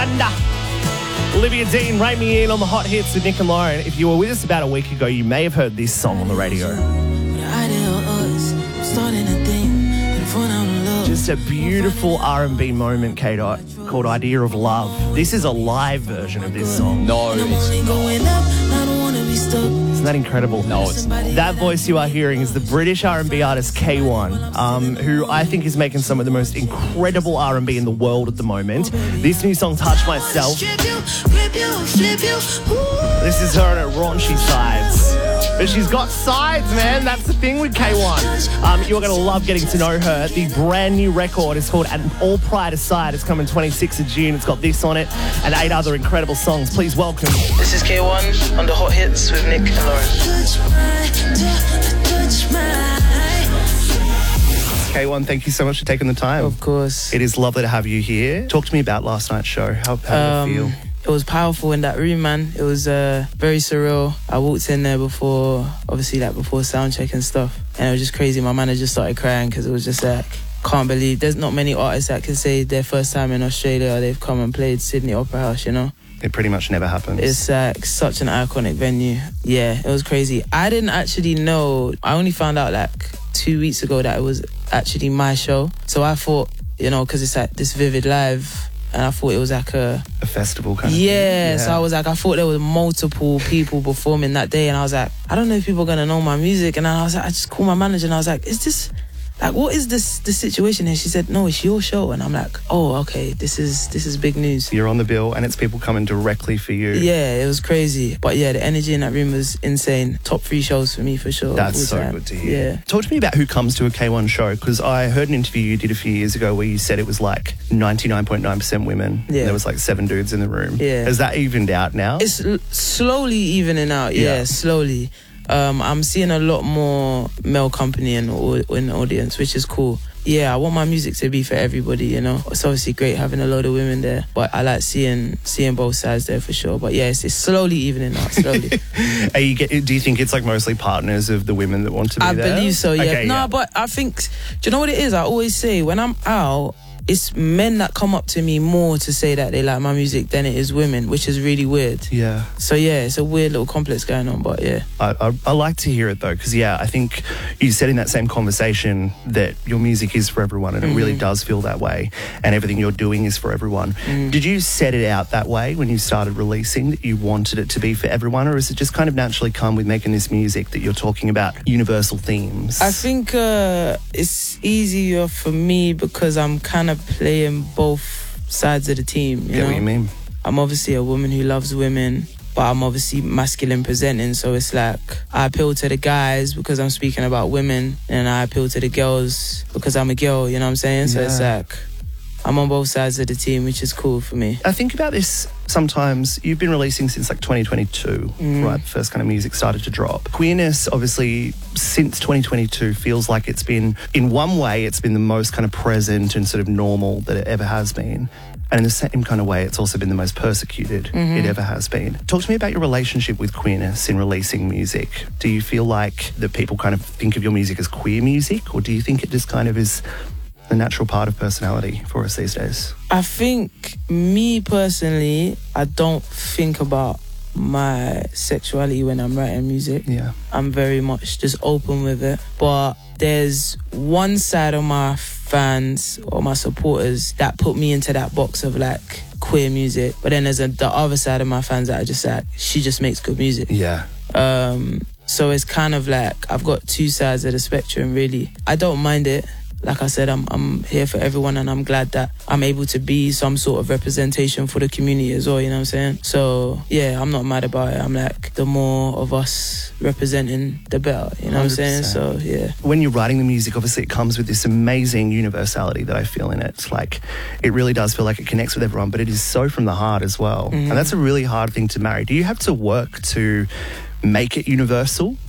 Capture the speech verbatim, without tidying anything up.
Wonder. Olivia Dean, Ray Me In on the Hot Hits with Nick and Lauren. If you were with us about a week ago, you may have heard this song on the radio. Just a beautiful R and B moment, K-Dot, called Idea of Love. This is a live version of this song. No, it's not. Isn't that incredible? No, it's not. That voice you are hearing is the British R and B artist K one, um, who I think is making some of the most incredible R and B in the world at the moment. This new song, Touch Myself. This is her on her raunchy sides. But she's got sides, man. That's the thing with K one. Um, you're going to love getting to know her. The brand new record is called An All Pride Aside. It's coming twenty-sixth of June. It's got this on it and eight other incredible songs. Please welcome. This is K one on the Hot Hits with Nick and Lauren. K one, thank you so much for taking the time. Of course. It is lovely to have you here. Talk to me about last night's show. How, how did Um, it feel? It was powerful in that room, man. It was uh, very surreal. I walked in there before, obviously, like before sound check and stuff, and it was just crazy. My manager started crying because it was just like, can't believe there's not many artists that can say their first time in Australia or they've come and played Sydney Opera House, you know? It pretty much never happens. It's like such an iconic venue. Yeah, it was crazy. I didn't actually know. I only found out like two weeks ago that it was actually my show. So I thought, you know, because it's like this Vivid Live, and I thought it was like a... a festival kind of yeah, thing. Yeah, so I was like, I thought there were multiple people performing that day, and I was like, I don't know if people are going to know my music. And I was like, I just called my manager and I was like, is this... like, what is this the situation here? She said, no, it's your show. And I'm like, oh, okay, this is this is big news. You're on the bill and it's people coming directly for you. Yeah, it was crazy. But yeah, the energy in that room was insane. Top three shows for me for sure. That's all so time. good to hear. Yeah. Talk to me about who comes to a K one show, because I heard an interview you did a few years ago where you said it was like ninety-nine point nine percent women. Yeah. And there was like seven dudes in the room. Yeah. Has that evened out now? It's l- slowly evening out, yeah, Yeah. slowly. Um, I'm seeing a lot more male company in, in the audience, which is cool. Yeah, I want my music to be for everybody, you know. It's obviously great having a load of women there, but I like seeing seeing both sides there for sure. But yeah, it's, it's slowly evening out, slowly. Are you get, do you think it's like mostly partners of the women that want to be I there? believe so, yeah. Okay, no, yeah. but I think, do you know what it is? I always say when I'm out, it's men that come up to me more to say that they like my music than it is women, which is really weird. Yeah. So yeah, it's a weird little complex going on, but yeah. I, I, I like to hear it though, because yeah, I think you said in that same conversation that your music is for everyone, and mm-hmm. it really does feel that way, and everything you're doing is for everyone. Mm. Did you set it out that way when you started releasing, that you wanted it to be for everyone, or is it just kind of naturally come with making this music that you're talking about universal themes? I think uh, it's easier for me because I'm kind of playing both sides of the team. You Get know? what you mean? I'm obviously a woman who loves women, but I'm obviously masculine presenting, so it's like I appeal to the guys because I'm speaking about women, and I appeal to the girls because I'm a girl, you know what I'm saying? So yeah. it's like I'm on both sides of the team, which is cool for me. I think about this sometimes. You've been releasing since like twenty twenty-two, mm. right? The first kind of music started to drop. Queerness, obviously, since twenty twenty-two feels like it's been, in one way, it's been the most kind of present and sort of normal that it ever has been. And in the same kind of way, it's also been the most persecuted mm-hmm. it ever has been. Talk to me about your relationship with queerness in releasing music. Do you feel like that people kind of think of your music as queer music, or do you think it just kind of is a natural part of personality for us these days? I think, me personally, I don't think about my sexuality when I'm writing music. Yeah. I'm very much just open with it. But there's one side of my fans or my supporters that put me into that box of like queer music. But then there's a, the other side of my fans that are just like, she just makes good music. Yeah. Um, so it's kind of like I've got two sides of the spectrum, really. I don't mind it. Like I said, I'm I'm here for everyone, and I'm glad that I'm able to be some sort of representation for the community as well, you know what I'm saying? So, yeah, I'm not mad about it. I'm like, the more of us representing, the better, you know what I'm saying? So, yeah. When you're writing the music, obviously it comes with this amazing universality that I feel in it. It's like, it really does feel like it connects with everyone, but it is so from the heart as well. Mm-hmm. And that's a really hard thing to marry. Do you have to work to make it universal?